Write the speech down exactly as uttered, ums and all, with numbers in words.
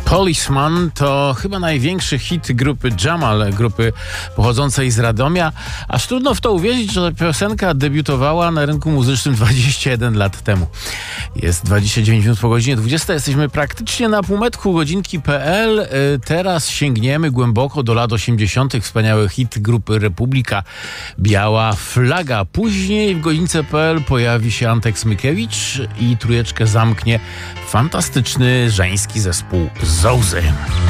Policeman to chyba największy hit grupy Jamal, grupy pochodzącej z Radomia. Aż trudno w to uwierzyć, że ta piosenka debiutowała na rynku muzycznym dwadzieścia jeden lat temu. Jest dwadzieścia dziewięć minut po godzinie dwudziestej. Jesteśmy praktycznie na półmetku godzinki kropka pe el. Teraz sięgniemy głęboko do lat osiemdziesiątych. Wspaniały hit grupy Republika, Biała Flaga. Później w godzince kropka pe el pojawi się Antek Smykiewicz i trójeczkę zamknie fantastyczny żeński zespół Zołzy.